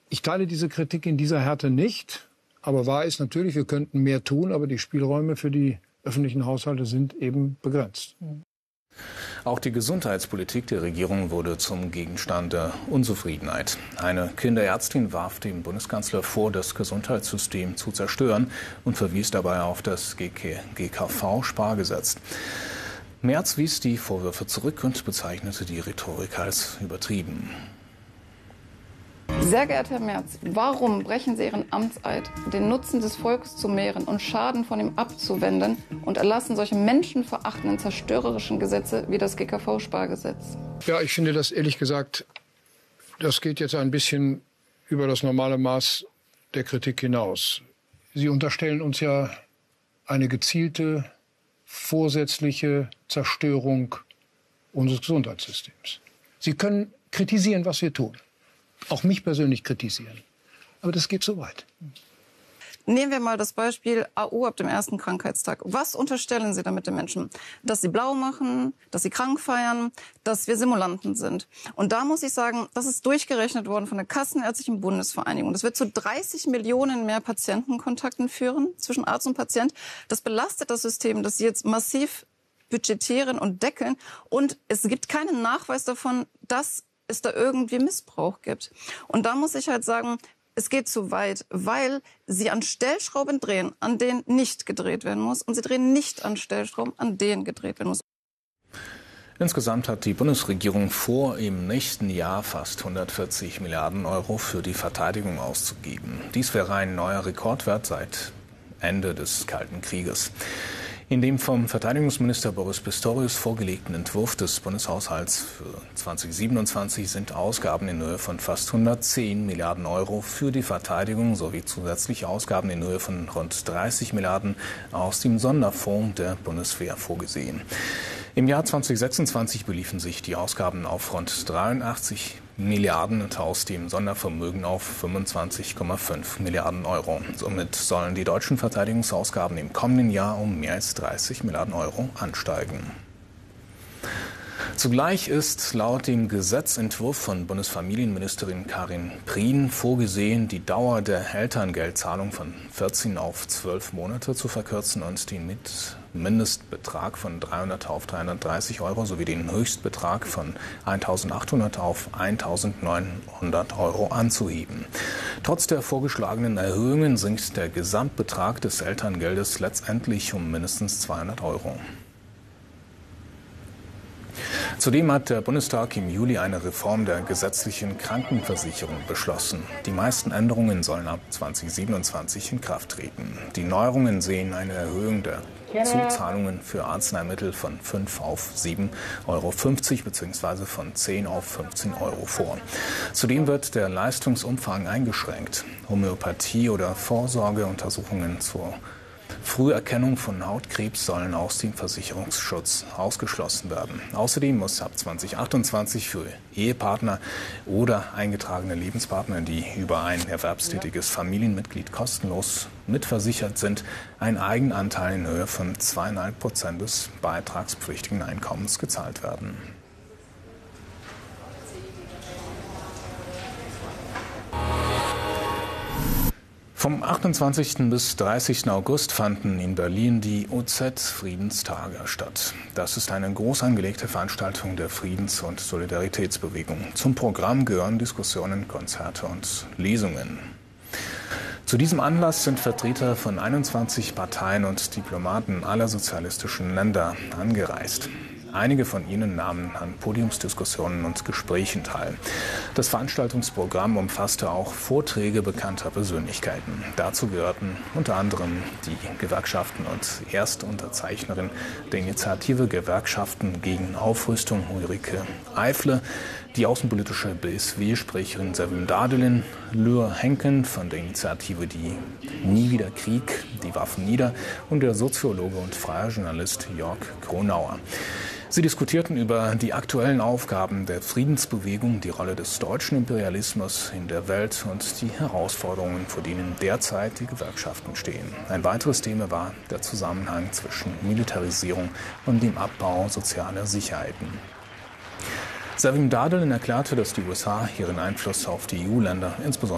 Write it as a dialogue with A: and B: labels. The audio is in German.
A: Ich teile diese Kritik in dieser Härte nicht. Aber wahr ist natürlich, wir könnten mehr tun, aber die Spielräume für die öffentlichen Haushalte sind eben begrenzt.
B: Auch die Gesundheitspolitik der Regierung wurde zum Gegenstand der Unzufriedenheit. Eine Kinderärztin warf dem Bundeskanzler vor, das Gesundheitssystem zu zerstören und verwies dabei auf das GKV-Spargesetz. Merz wies die Vorwürfe zurück und bezeichnete die Rhetorik als übertrieben.
C: Sehr geehrter Herr Merz, warum brechen Sie Ihren Amtseid, den Nutzen des Volkes zu mehren und Schaden von ihm abzuwenden und erlassen solche menschenverachtenden, zerstörerischen Gesetze wie das GKV-Spargesetz?
A: Ja, ich finde das ehrlich gesagt, das geht jetzt ein bisschen über das normale Maß der Kritik hinaus. Sie unterstellen uns ja eine gezielte, vorsätzliche Zerstörung unseres Gesundheitssystems. Sie können kritisieren, was wir tun. Auch mich persönlich kritisieren. Aber das geht so weit.
C: Nehmen wir mal das Beispiel AU ab dem ersten Krankheitstag. Was unterstellen Sie damit den Menschen? Dass sie blau machen, dass sie krank feiern, dass wir Simulanten sind. Und da muss ich sagen, das ist durchgerechnet worden von der Kassenärztlichen Bundesvereinigung. Das wird zu 30 Millionen mehr Patientenkontakten führen zwischen Arzt und Patient. Das belastet das System, das Sie jetzt massiv budgetieren und deckeln. Und es gibt keinen Nachweis davon, dass es da irgendwie Missbrauch gibt. Und da muss ich halt sagen, es geht zu weit, weil Sie an Stellschrauben drehen, an denen nicht gedreht werden muss. Und Sie drehen nicht an Stellschrauben, an denen gedreht werden muss.
B: Insgesamt hat die Bundesregierung vor, im nächsten Jahr fast 140 Milliarden Euro für die Verteidigung auszugeben. Dies wäre ein neuer Rekordwert seit Ende des Kalten Krieges. In dem vom Verteidigungsminister Boris Pistorius vorgelegten Entwurf des Bundeshaushalts für 2027 sind Ausgaben in Höhe von fast 110 Milliarden Euro für die Verteidigung sowie zusätzliche Ausgaben in Höhe von rund 30 Milliarden aus dem Sonderfonds der Bundeswehr vorgesehen. Im Jahr 2026 beliefen sich die Ausgaben auf rund 83 Milliarden und aus dem Sondervermögen auf 25,5 Milliarden Euro. Somit sollen die deutschen Verteidigungsausgaben im kommenden Jahr um mehr als 30 Milliarden Euro ansteigen. Zugleich ist laut dem Gesetzentwurf von Bundesfamilienministerin Karin Prien vorgesehen, die Dauer der Elterngeldzahlung von 14 auf 12 Monate zu verkürzen und den Mindestbetrag von 300 auf 330 Euro sowie den Höchstbetrag von 1.800 auf 1.900 Euro anzuheben. Trotz der vorgeschlagenen Erhöhungen sinkt der Gesamtbetrag des Elterngeldes letztendlich um mindestens 200 Euro. Zudem hat der Bundestag im Juli eine Reform der gesetzlichen Krankenversicherung beschlossen. Die meisten Änderungen sollen ab 2027 in Kraft treten. Die Neuerungen sehen eine Erhöhung der Zuzahlungen für Arzneimittel von 5 auf 7,50 Euro bzw. von 10 auf 15 Euro vor. Zudem wird der Leistungsumfang eingeschränkt. Homöopathie oder Vorsorgeuntersuchungen zur Früherkennung von Hautkrebs sollen aus dem Versicherungsschutz ausgeschlossen werden. Außerdem muss ab 2028 für Ehepartner oder eingetragene Lebenspartner, die über ein erwerbstätiges Familienmitglied kostenlos mitversichert sind, ein Eigenanteil in Höhe von 2,5% des beitragspflichtigen Einkommens gezahlt werden. Vom 28. bis 30. August fanden in Berlin die OZ-Friedenstage statt. Das ist eine groß angelegte Veranstaltung der Friedens- und Solidaritätsbewegung. Zum Programm gehören Diskussionen, Konzerte und Lesungen. Zu diesem Anlass sind Vertreter von 21 Parteien und Diplomaten aller sozialistischen Länder angereist. Einige von ihnen nahmen an Podiumsdiskussionen und Gesprächen teil. Das Veranstaltungsprogramm umfasste auch Vorträge bekannter Persönlichkeiten. Dazu gehörten unter anderem die Gewerkschaften und Erstunterzeichnerin der Initiative Gewerkschaften gegen Aufrüstung Ulrike Eifle, die außenpolitische BSW-Sprecherin Sevim Dadelin, Lür Henken von der Initiative Die Nie wieder Krieg, die Waffen nieder und der Soziologe und freier Journalist Jörg Kronauer. Sie diskutierten über die aktuellen Aufgaben der Friedensbewegung, die Rolle des deutschen Imperialismus in der Welt und die Herausforderungen, vor denen derzeit die Gewerkschaften stehen. Ein weiteres Thema war der Zusammenhang zwischen Militarisierung und dem Abbau sozialer Sicherheiten. Sevim Dadelin erklärte, dass die USA ihren Einfluss auf die EU-Länder, insbesondere